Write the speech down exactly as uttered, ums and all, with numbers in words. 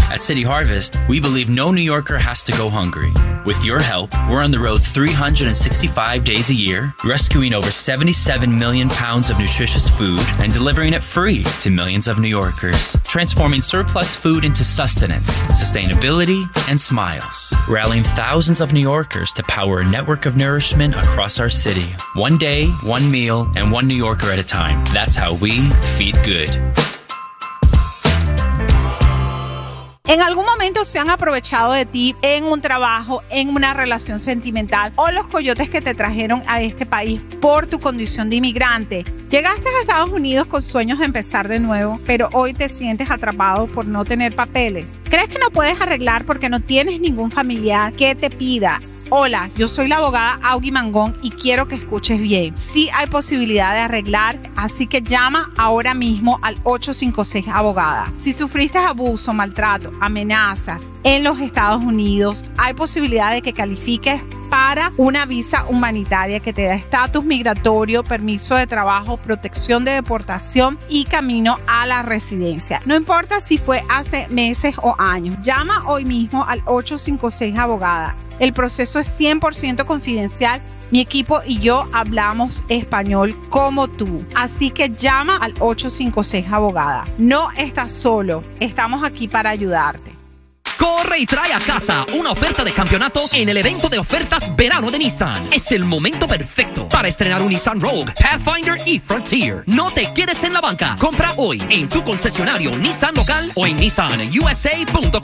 At City Harvest, we believe no New Yorker has to go hungry. With your help, we're on the road three hundred sixty-five days a year, rescuing over seventy-seven million pounds of nutritious food and delivering it free to millions of New Yorkers, transforming surplus food into sustenance, sustainability, and smiles, rallying thousands of New Yorkers to power a network of nourishment across our city. One day, one meal, and one New Yorker at a time. That's how we feed good. ¿En algún momento se han aprovechado de ti en un trabajo, en una relación sentimental o los coyotes que te trajeron a este país por tu condición de inmigrante? Llegaste a Estados Unidos con sueños de empezar de nuevo, pero hoy te sientes atrapado por no tener papeles. ¿Crees que no puedes arreglar porque no tienes ningún familiar que te pida? Hola, yo soy la abogada Augie Mangón y quiero que escuches bien. Sí hay posibilidad de arreglar, así que llama ahora mismo al ocho cinco seis abogada. Si sufriste abuso, maltrato, amenazas en los Estados Unidos, hay posibilidad de que califiques para una visa humanitaria que te da estatus migratorio, permiso de trabajo, protección de deportación y camino a la residencia. No importa si fue hace meses o años, llama hoy mismo al ocho cinco seis abogada. El proceso es cien por ciento confidencial. Mi equipo y yo hablamos español como tú. Así que llama al ocho cinco seis abogada. No estás solo. Estamos aquí para ayudarte. Corre y trae a casa una oferta de campeonato en el evento de ofertas verano de Nissan. Es el momento perfecto para estrenar un Nissan Rogue, Pathfinder y Frontier. No te quedes en la banca. Compra hoy en tu concesionario Nissan local o en nissan u s a punto com.